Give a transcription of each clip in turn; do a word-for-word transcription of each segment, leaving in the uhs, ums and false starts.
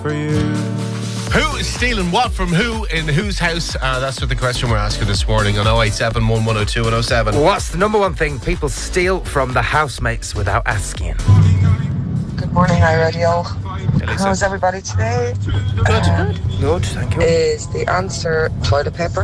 for you. Who is stealing what from who in whose house? Uh, that's what the question we're asking this morning on oh eight seven, one one oh two, one oh seven. What's the number one thing people steal from the housemates without asking? Good morning, iRadio. How's everybody today? Good. Um, Good, thank you. Is the answer toilet paper?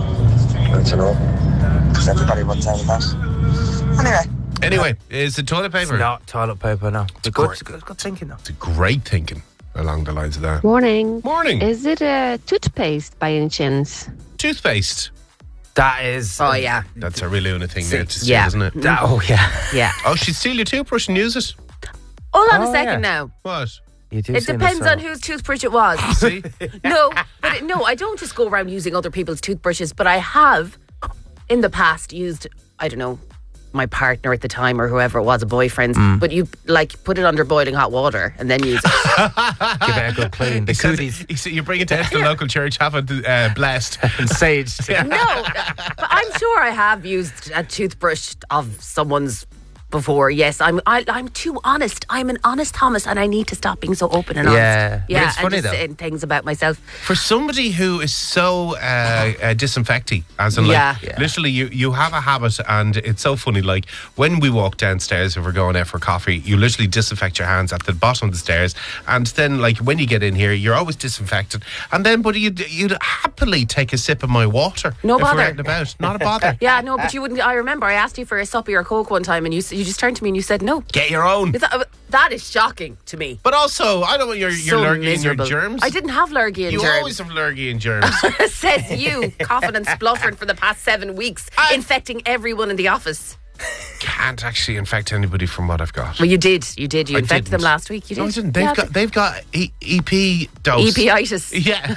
I don't know. Because everybody runs out of that. Anyway. Anyway, is it toilet paper? It's not toilet paper, no. It's good, it's good, good thinking, though. It's great thinking along the lines of that. Morning. Morning. Is it a toothpaste by any chance? Toothpaste. That is... Oh, yeah. That's a real Una thing See, there to steal, yeah. isn't it? That, oh, yeah. Yeah. Oh, she'd steal your toothbrush and use it. Hold on Oh, a second yeah. now. What? You do It seem depends so. on whose toothbrush it was. See? No, but it, no, I don't just go around using other people's toothbrushes, but I have in the past used, I don't know, my partner at the time or whoever it was, a boyfriend's, Mm. but you like put it under boiling hot water and then use it. Give it a good clean. The He says- cooties he said you bring it down to the local church, have it uh, blessed. and sage. No, but I'm sure I have used a toothbrush of someone's before. Yes, I'm. I, I'm too honest. I'm an honest Thomas, and I need to stop being so open and honest. Yeah. But yeah, it's and funny, just though. saying things about myself. For somebody who is so uh, uh, disinfecting, as in like, Yeah. Yeah. literally you, you have a habit, and it's so funny, like when we walk downstairs if we're going out for coffee, you literally disinfect your hands at the bottom of the stairs, and then like when you get in here, you're always disinfected, and then but you'd, you'd happily take a sip of my water. No if we're bother. out and about. Not a bother. Yeah, no, but you wouldn't. I remember I asked you for a suppy or Coke one time, and you s- you just turned to me and you said no. Get your own. Is that, that is shocking to me. But also, I don't want your, your So lurgy and your miserable. germs. I didn't have lurgy and You germs. always have lurgy and germs. Says you, coughing and spluttering for the past seven weeks, I- infecting everyone in the office. Can't actually infect anybody from what I've got. Well, you did. You did. You I infected didn't. them last week. You did. No, I didn't. They've Yeah, got they've got e- EP dose. Epiitis. Yeah.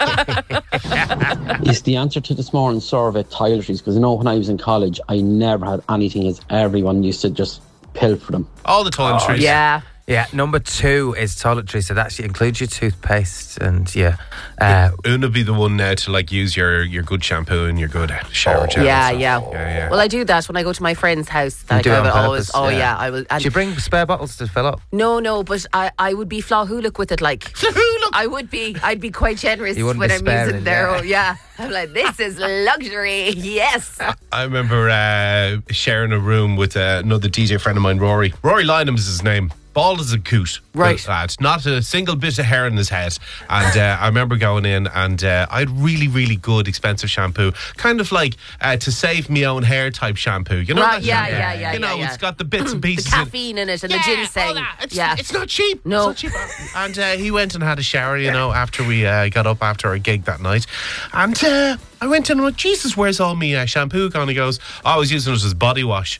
It's the answer to this morning's survey, toiletries, because I know when I was in college, I never had anything as everyone used to just pilfer them. All the toiletries. Yeah. Yeah, number two is toiletries, so that actually includes your toothpaste and yeah. Uh, Una be the one now to like use your, your good shampoo and your good shower gel. Yeah, and yeah, stuff. yeah, yeah. Well, I do that when I go to my friend's house. Like, do it I on will purpose, always. Oh yeah. yeah, I will. And do you bring spare bottles to fill up? no, no, but I, I would be flahulic with it. Like I would be. I'd be quite generous You wouldn't when be I'm sparing, using their. yeah. Oh yeah, I'm like, this is luxury. Yes. I remember uh, sharing a room with uh, another D J friend of mine, Rory. Rory Lynham is his name. Bald as a coot. Right. The lad. Not a single bit of hair in his head. And uh, I remember going in and uh, I had really, really good, expensive shampoo. Kind of like uh, to save me own hair type shampoo. You know Right, that yeah, shampoo? yeah, yeah, You know, yeah, yeah. it's got the bits and The pieces. in- caffeine in it and Yeah, the all ginseng. that. It's, yeah. it's not cheap. No. It's not cheap. And uh, he went and had a shower, you know, after we uh, got up after our gig that night. And uh, I went in and went, Jesus, where's all my uh, shampoo gone? He goes, oh, I was using it as body wash.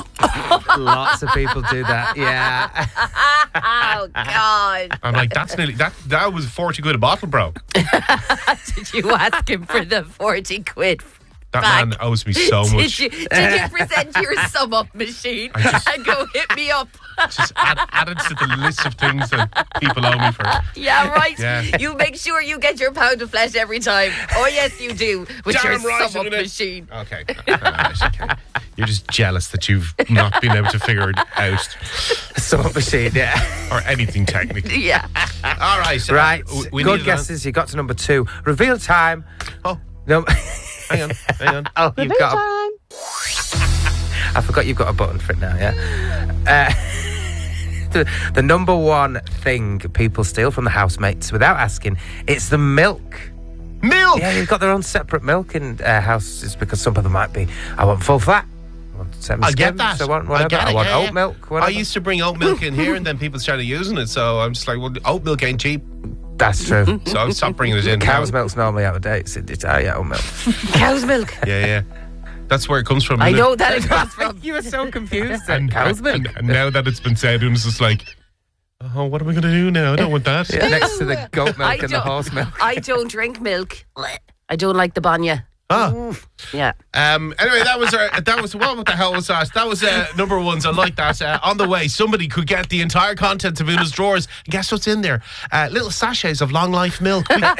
Lots of people do that, yeah. Oh God! I'm like, that's nearly, that, that was forty quid a bottle, bro. Did you ask him for the forty quid? That back? man owes me so Did much. you, did you present your sum up machine I just- and go hit me up? Just add, add it to the list of things that people owe me for. Yeah, right. Yeah. You make sure you get your pound of flesh every time. Oh yes, you do with Damn your right sum I'm up gonna- machine. Okay. Alright, okay. You're just jealous that you've not been able to figure it out. Summer machine, yeah. Or anything technically. Yeah. All right. uh, Right, w- we good need guesses. You got to number two. Reveal time. Oh, No, hang on, hang on. oh, you've got. A, I forgot you've got a button for it now. Yeah. Uh, the, the number one thing people steal from the housemates without asking, it's the milk. Milk! Yeah, they've got their own separate milk in uh, houses because some of them might be, I want full fat, I want semi I get skim, that. so I want whatever, I, get I it, want yeah, oat yeah. milk, I whatever. used to bring oat milk in here and then people started using it, so I'm just like, well, oat milk ain't cheap. That's true. So I stopped bringing it in. Cow's milk's normally out of date. It's, it's oh yeah, oat milk. Cow's milk. Yeah, yeah. That's where it comes from. I isn't know it? that it comes from. You were so confused. And, Cow's milk. and, and now that it's been said, it's just like, oh, what am I going to do now? I don't want that. Yeah, next to the goat milk I and the don't- horse milk. I don't drink milk. I don't like the banya. Ah. Yeah. Um, anyway, that was our, that was what the hell was that? That was uh, number ones. I like that. Uh, on the way, somebody could get the entire contents of Una's drawers. And guess what's in there? Uh, little sachets of long life milk. We- Are you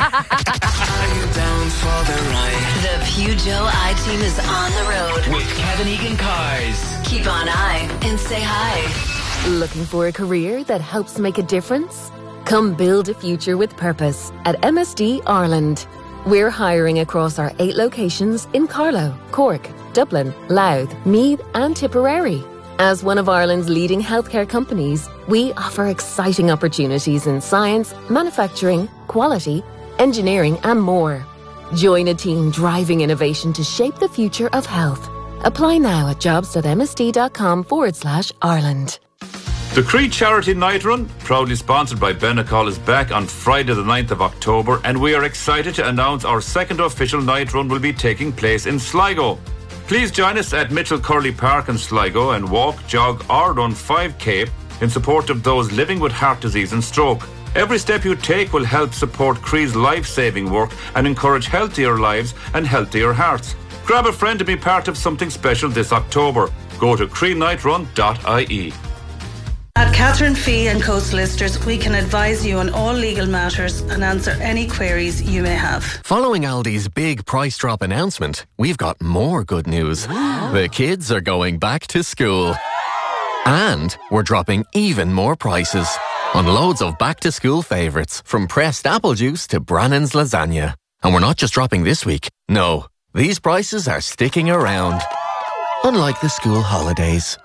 down for the ride? The Peugeot I-Team is on the road. With Kevin Egan Cars. Keep on I and say hi. Looking for a career that helps make a difference? Come build a future with purpose at M S D Ireland. We're hiring across our eight locations in Carlow, Cork, Dublin, Louth, Meath and Tipperary. As one of Ireland's leading healthcare companies, we offer exciting opportunities in science, manufacturing, quality, engineering and more. Join a team driving innovation to shape the future of health. Apply now at jobs.msd.com forward slash Ireland. The Creed Charity Night Run, proudly sponsored by Benecol, is back on Friday the ninth of October, and we are excited to announce our second official night run will be taking place in Sligo. Please join us at Mitchell Curley Park in Sligo and walk, jog or run five K in support of those living with heart disease and stroke. Every step you take will help support Creed's life-saving work and encourage healthier lives and healthier hearts. Grab a friend to be part of something special this October. Go to creed night run dot I E. At Catherine Fee and Co Solicitors, we can advise you on all legal matters and answer any queries you may have. Following Aldi's big price drop announcement, we've got more good news. The kids are going back to school. And we're dropping even more prices on loads of back-to-school favourites, from pressed apple juice to Brannan's lasagna. And we're not just dropping this week. No, these prices are sticking around. Unlike the school holidays.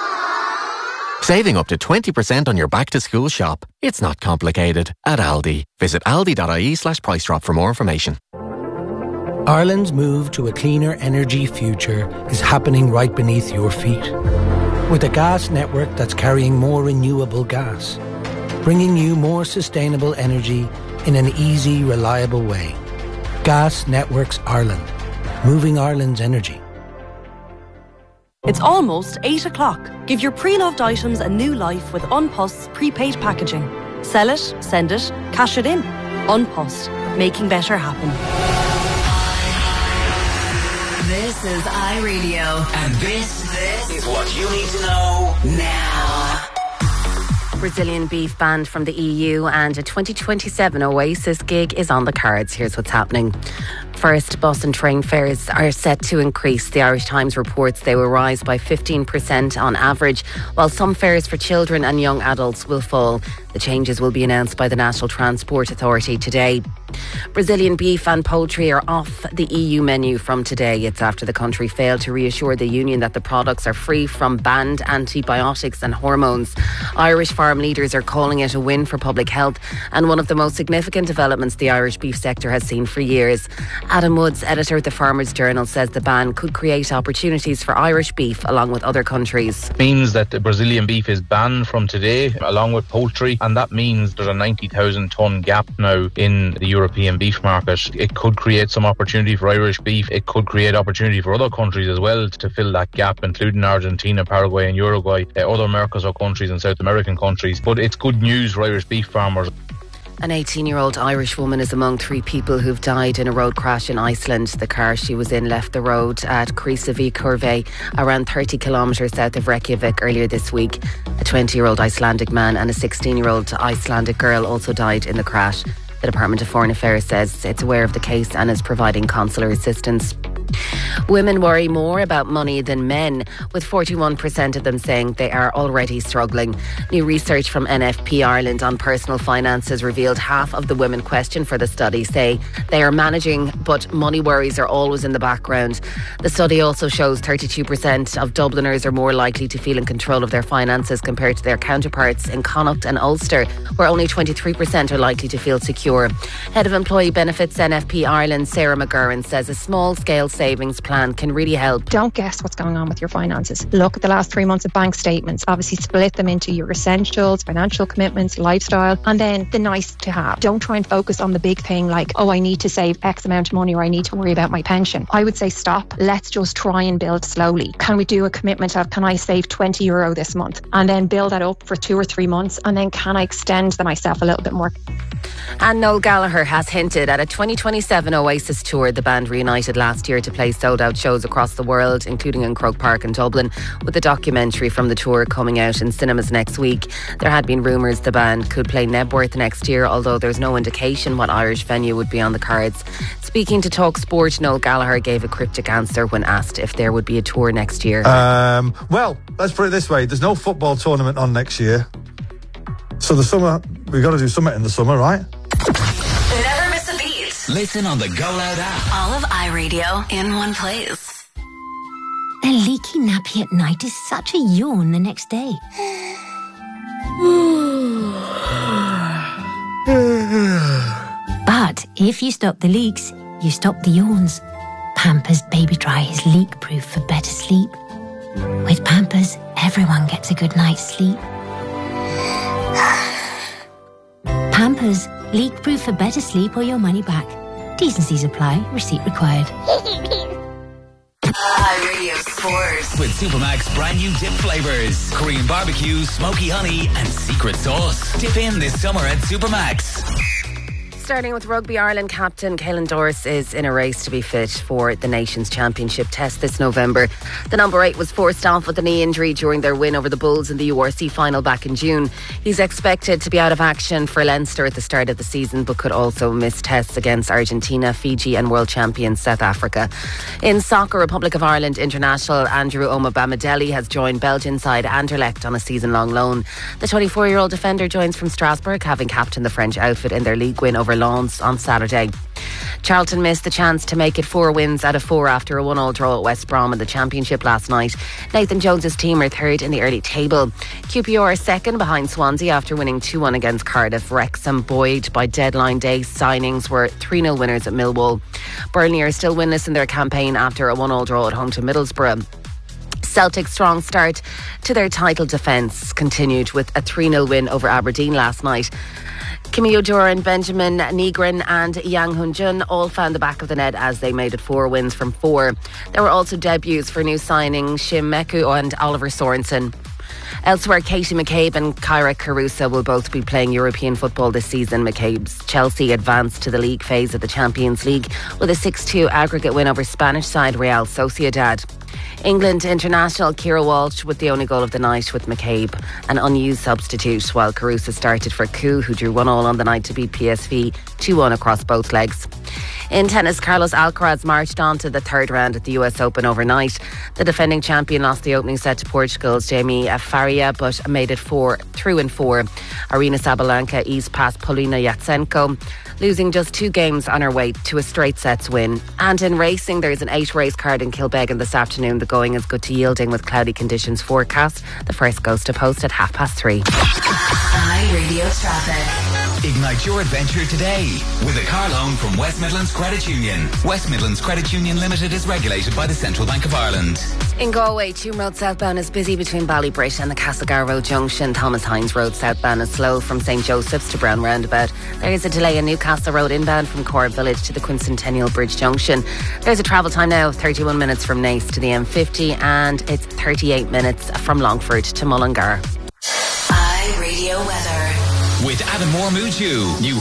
Saving up to twenty percent on your back-to-school shop. It's not complicated. At Aldi. Visit aldi.ie slash price drop for more information. Ireland's move to a cleaner energy future is happening right beneath your feet. With a gas network that's carrying more renewable gas, bringing you more sustainable energy in an easy, reliable way. Gas Networks Ireland. Moving Ireland's energy. It's almost eight o'clock. Give your pre-loved items a new life with Unpost's prepaid packaging. Sell it, send it, cash it in. Unpost. Making better happen. This is iRadio. And this, this is what you need to know now. Brazilian beef banned from the E U, and a twenty twenty-seven Oasis gig is on the cards. Here's what's happening. First, bus and train fares are set to increase. The Irish Times reports they will rise by fifteen percent on average, while some fares for children and young adults will fall. The changes will be announced by the National Transport Authority today. Brazilian beef and poultry are off the E U menu from today. It's after the country failed to reassure the union that the products are free from banned antibiotics and hormones. Irish farm leaders are calling it a win for public health and one of the most significant developments the Irish beef sector has seen for years. Adam Woods, editor of the Farmers Journal, says the ban could create opportunities for Irish beef along with other countries. It means that the Brazilian beef is banned from today along with poultry, and that means there's a ninety thousand tonne gap now in the European beef market. It could create some opportunity for Irish beef. It could create opportunity for other countries as well to fill that gap, including Argentina, Paraguay and Uruguay, uh, other Mercosur countries and South American countries. But it's good news for Irish beef farmers. An eighteen-year-old Irish woman is among three people who've died in a road crash in Iceland. The car she was in left the road at Krýsuvíkurveg, around thirty kilometres south of Reykjavik, earlier this week. A twenty-year-old Icelandic man and a sixteen-year-old Icelandic girl also died in the crash. The Department of Foreign Affairs says it's aware of the case and is providing consular assistance. Women worry more about money than men, with forty-one percent of them saying they are already struggling. New research from N F P Ireland on personal finances revealed half of the women questioned for the study say they are managing, but money worries are always in the background. The study also shows thirty-two percent of Dubliners are more likely to feel in control of their finances compared to their counterparts in Connacht and Ulster, where only twenty-three percent are likely to feel secure. Head of Employee Benefits N F P Ireland, Sarah McGurran, says a small-scale savings plan can really help. Don't guess what's going on with your finances. Look at the last three months of bank statements. Obviously split them into your essentials, financial commitments, lifestyle, and then the nice to have. Don't try and focus on the big thing like, oh, I need to save X amount of money or I need to worry about my pension. I would say stop. Let's just try and build slowly. Can we do a commitment of, can I save twenty euro this month? And then build that up for two or three months. And then can I extend myself a little bit more? And Noel Gallagher has hinted at a twenty twenty-seven Oasis tour. The band reunited last year to play sold-out shows across the world, including in Croke Park and Dublin, with a documentary from the tour coming out in cinemas next week. There had been rumours the band could play Nebworth next year, although there's no indication what Irish venue would be on the cards. Speaking to Talk Sport, Noel Gallagher gave a cryptic answer when asked if there would be a tour next year. Um, well, let's put it this way. There's no football tournament on next year. So the summer we got to do something in the summer, right? Never miss a beat. Listen on the Go Loud app. All of iRadio in one place. A leaky nappy at night is such a yawn the next day. But if you stop the leaks, you stop the yawns. Pampers Baby Dry is leak-proof for better sleep. With Pampers, everyone gets a good night's sleep. Pampers, leak-proof for better sleep or your money back. T's and C's apply. Receipt required. iRadio Sports. With Supermac's brand new dip flavours. Korean barbecue, smoky honey and secret sauce. Dip in this summer at Supermac's. Starting with Rugby Ireland captain Caelan Doris is in a race to be fit for the Nations Championship test this November. The number eight was forced off with a knee injury during their win over the Bulls in the U R C final back in June. He's expected to be out of action for Leinster at the start of the season, but could also miss tests against Argentina, Fiji and world champion South Africa. In soccer, Republic of Ireland international Andrew Omobamidele has joined Belgian side Anderlecht on a season-long loan. The twenty-four-year-old defender joins from Strasbourg, having captained the French outfit in their league win over Lens on Saturday. Charlton missed the chance to make it four wins out of four after a one-all draw at West Brom in the Championship last night. Nathan Jones' team are third in the early table. Q P R are second behind Swansea after winning two one against Cardiff. Wrexham buoyed by deadline day signings were three nil winners at Millwall. Burnley are still winless in their campaign after a one-all draw at home to Middlesbrough. Celtic's strong start to their title defence continued with a three nil win over Aberdeen last night. Kimi Oduran, Benjamin Nigren and Yang Hun-jun all found the back of the net as they made it four wins from four. There were also debuts for new signings Shim Meku and Oliver Sorensen. Elsewhere, Katie McCabe and Kyra Caruso will both be playing European football this season. McCabe's Chelsea advanced to the league phase of the Champions League with a six two aggregate win over Spanish side Real Sociedad. England international Kira Walsh with the only goal of the night, with McCabe an unused substitute, while Caruso started for Coup, who drew one all on the night to beat P S V two one across both legs. In tennis, Carlos Alcaraz marched on to the third round at the U S Open overnight. The defending champion lost the opening set to Portugal's Jamie Faria, but made it four through in four. Arina Sabalenka eased past Polina Yatsenko, losing just two games on her way to a straight sets win. And in racing, there's an eight race card in Kilbeggan this afternoon. The going is good to yielding with cloudy conditions forecast. The first goes to post at half past three. iRadio traffic. Ignite your adventure today with a car loan from West Midlands Credit Union. West Midlands Credit Union Limited is regulated by the Central Bank of Ireland. In Galway, Tuam Road southbound is busy between Ballybrit and the Castlegar Road Junction. Thomas Hines Road southbound is slow from Saint Joseph's to Brown Roundabout. There is a delay in Newcastle Road inbound from Cork Village to the Quincentennial Bridge Junction. There's a travel time now of thirty-one minutes from Naas to the M fifty, and it's thirty-eight minutes from Longford to Mullingar. iRadio weather. With Adam Moore Muju. New